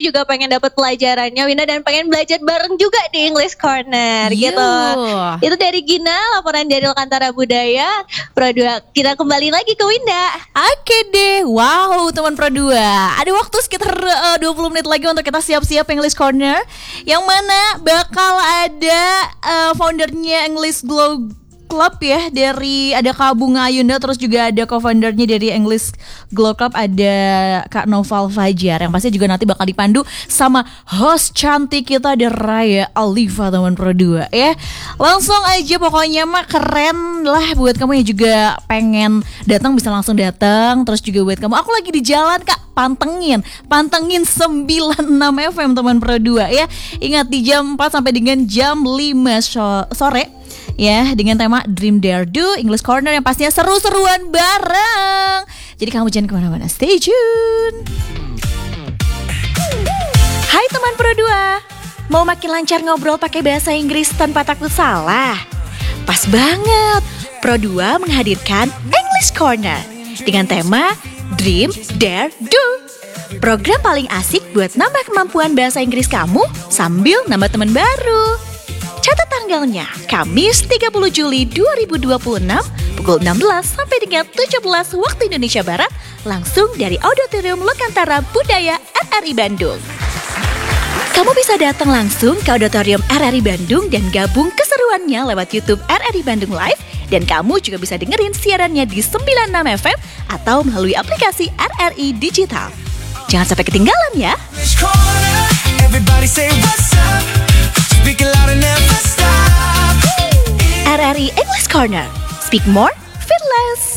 juga pengen dapat pelajarannya Winda dan pengen belajar bareng juga di English Corner gitu. Itu dari Gina, laporan dari Lokantara Budaya Pro 2. Kita kembali lagi ke Winda. Oke deh, wow teman Pro 2. Ada waktu sekitar 20 menit lagi untuk kita siap-siap English Corner, yang mana bakal ada foundernya English Glow Club ya, dari ada Kak Bunga Ayunda, terus juga ada co-foundernya dari English Glow Club, ada Kak Noval Fajar, yang pasti juga nanti bakal dipandu sama host cantik kita, ada Raya Alifa teman Pro 2 ya. Langsung aja, pokoknya mah keren lah buat kamu yang juga pengen datang, bisa langsung datang. Terus juga buat kamu, aku lagi di jalan Kak, pantengin 96 FM teman Pro 2 ya. Ingat di jam 4 sampai dengan jam 5 sore ya, dengan tema Dream Dare Do English Corner yang pastinya seru-seruan bareng. Jadi kamu jangan kemana-mana, stay tune. Hai teman Pro 2, mau makin lancar ngobrol pakai bahasa Inggris tanpa takut salah? Pas banget, Pro 2 menghadirkan English Corner dengan tema Dream Dare Do. Program paling asik buat nambah kemampuan bahasa Inggris kamu sambil nambah teman baru. Catat tanggalnya, Kamis 30 Juli 2026 pukul 16 sampai dengan 17 waktu Indonesia Barat, langsung dari Auditorium Lokantara Budaya RRI Bandung. Kamu bisa datang langsung ke Auditorium RRI Bandung dan gabung keseruannya lewat YouTube RRI Bandung Live, dan kamu juga bisa dengerin siarannya di 96 FM atau melalui aplikasi RRI Digital. Jangan sampai ketinggalan ya. RRI English Corner. Speak more, feel less.